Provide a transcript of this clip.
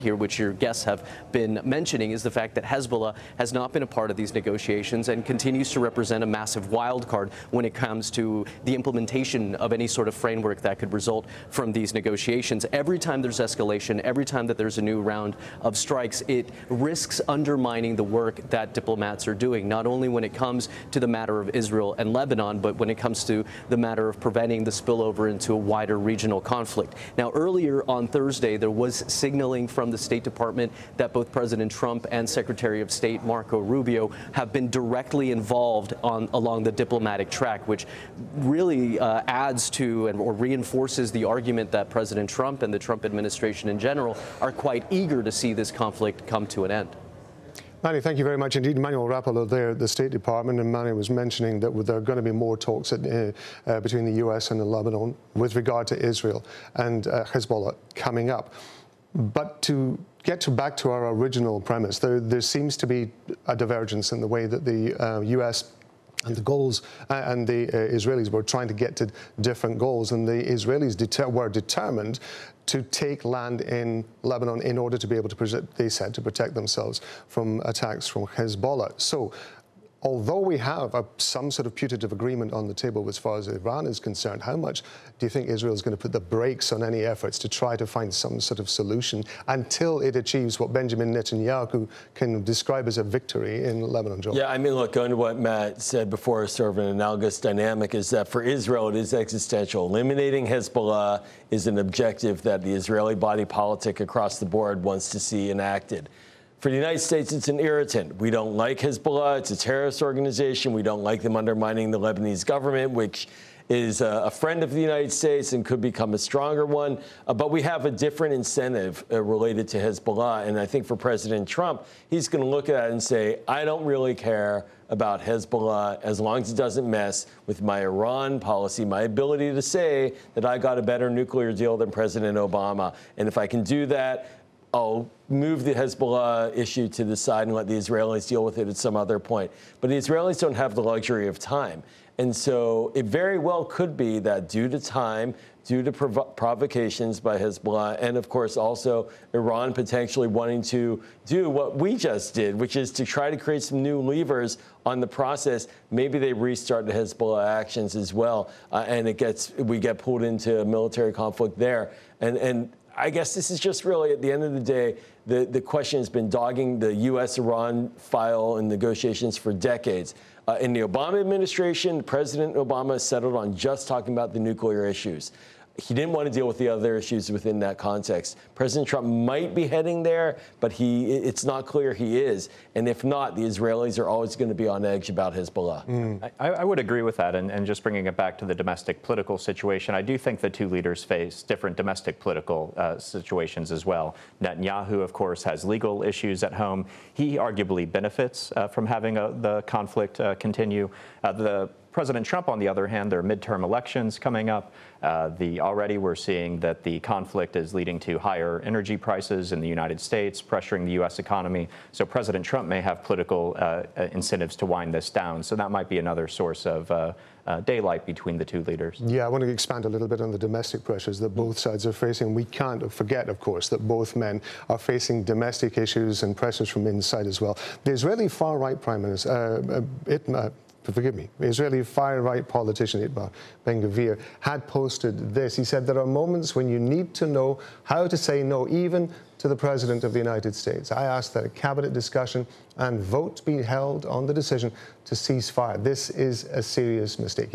here, which your guests have been mentioning, is the fact that Hezbollah has not been a part of these negotiations and continues to represent a massive wild card when it comes to the implementation of any sort of framework that could result from these negotiations. Every time there's escalation, every time that there's a new round of strikes, it risks undermining the work that diplomats are doing, not only when it comes to the matter of Israel and Lebanon, but when it comes to the matter of preventing the spillover into a wider regional conflict. Now, earlier on Thursday, there was signaling from the State Department that both President Trump and Secretary of State Marco Rubio have been directly involved along the diplomatic track, which really adds to or reinforces the argument that President Trump and the Trump administration in general are quite eager to see this conflict come to an end. Manny, thank you very much indeed. Manuel Rapalo there at the State Department, and Manny was mentioning that there are going to be more talks between the U.S. and Lebanon with regard to Israel and Hezbollah coming up. But to get back to our original premise, there seems to be a divergence in the way that the U.S. and the goals and the Israelis were trying to get to different goals, and the Israelis were determined to take land in Lebanon in order to be able to, they said, to protect themselves from attacks from Hezbollah. So, although we have some sort of putative agreement on the table as far as Iran is concerned, how much do you think Israel is going to put the brakes on any efforts to try to find some sort of solution until it achieves what Benjamin Netanyahu can describe as a victory in Lebanon, Joel? Yeah, I mean, look, going to what Matt said before, sort of an analogous dynamic is that for Israel, it is existential. Eliminating Hezbollah is an objective that the Israeli body politic across the board wants to see enacted. For the United States, it's an irritant. We don't like Hezbollah. It's a terrorist organization. We don't like them undermining the Lebanese government, which is a friend of the United States and could become a stronger one. But we have a different incentive related to Hezbollah. And I think for President Trump, he's going to look at it and say, I don't really care about Hezbollah as long as it doesn't mess with my Iran policy, my ability to say that I got a better nuclear deal than President Obama. And if I can do that, I'll move the Hezbollah issue to the side and let the Israelis deal with it at some other point. But the Israelis don't have the luxury of time. And so it very well could be that due to time, due to provocations by Hezbollah, and of course also Iran potentially wanting to do what we just did, which is to try to create some new levers on the process, maybe they restart the Hezbollah actions as well, and we get pulled into a military conflict there. And I guess this is just really, at the end of the day, the question has been dogging the U.S.-Iran file and negotiations for decades. In the Obama administration, President Obama settled on just talking about the nuclear issues. He didn't want to deal with the other issues within that context. President Trump might be heading there, but it's not clear he is. And if not, the Israelis are always going to be on edge about Hezbollah. I would agree with that. And just bringing it back to the domestic political situation, I do think the two leaders face different domestic political situations as well. Netanyahu, of course, has legal issues at home. He arguably benefits from having the conflict continue. President Trump, on the other hand, there are midterm elections coming up. Already we're seeing that the conflict is leading to higher energy prices in the United States, pressuring the U.S. economy. So President Trump may have political incentives to wind this down. So that might be another source of daylight between the two leaders. Yeah, I want to expand a little bit on the domestic pressures that both sides are facing. We can't forget, of course, that both men are facing domestic issues and pressures from inside as well. The Israeli far-right Prime Minister, forgive me, Israeli far-right politician Itamar Ben-Gvir had posted this. He said, there are moments when you need to know how to say no, even to the President of the United States. I ask that a cabinet discussion and vote be held on the decision to cease fire. This is a serious mistake.